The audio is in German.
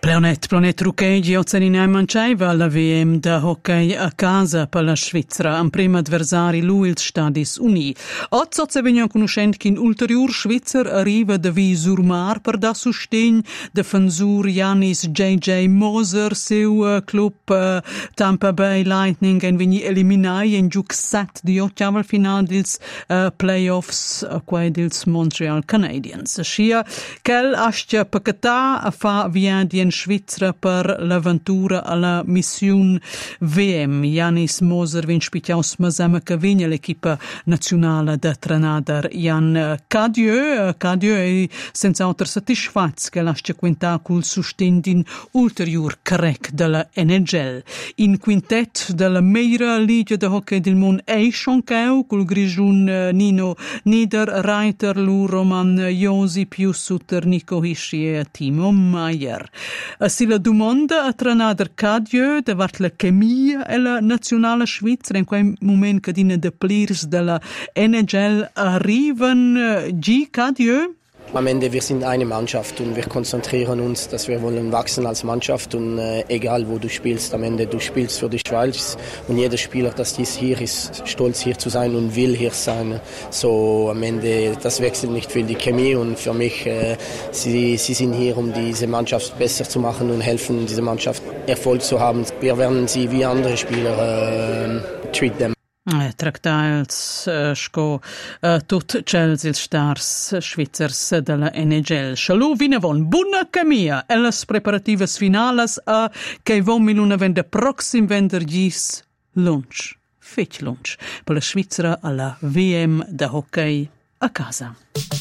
Planet Rucchegi Ozzanina manceva alla VM da hockey a casa per la Svizzera, un primo avversari lui il Stadis Uni. Oggi se veniamo conoscendo che in ulterior Svizzer arriva da vi Surmar per da sustegn defensor Janis J.J. Moser, seu club Tampa Bay Lightning en vegni eliminai en giuc 7 di ottaval final dils playoffs quai dils Montreal Canadiens. Scia quel astia pacatà a fa via di Svizzera per l'avventura alla mission VM. Janis Moser vin spitiaus masama che vigna l'equipa nazionale da Trenader Jan Cadieux è senza altra satisfaz che lascia quinta col sustegn din ulterior carec della NHL. In quintet della meira liga de hockey del mon Eichonkeu col grigiun Nino Niederreiter, Lu Roman Josi più Sutter Nico Hischi e Timo Maier. Si la domanda a Trenader Cadieux davart la chemia e la nazionale Svizzera in quel momento che dina de players della NHL arrivan G. Cadieux? Am Ende, wir sind eine Mannschaft und wir konzentrieren uns, dass wir wollen wachsen als Mannschaft und egal wo du spielst, am Ende du spielst für die Schweiz und jeder Spieler, das dies hier ist, stolz hier zu sein und will hier sein. So am Ende, das wechselt nicht viel die Chemie und für mich, sie sind hier, um diese Mannschaft besser zu machen und helfen, diese Mannschaft Erfolg zu haben. Wir werden sie wie andere Spieler treat them. Tractails sco tut Chelsea ils stars Svizzers della NHL. Shalom vinavon buona camia e las preparativas finales a che vom miluna vende proxim venderdis lunch. Fetch lunch per la Svizzera alla VM da hockey a casa.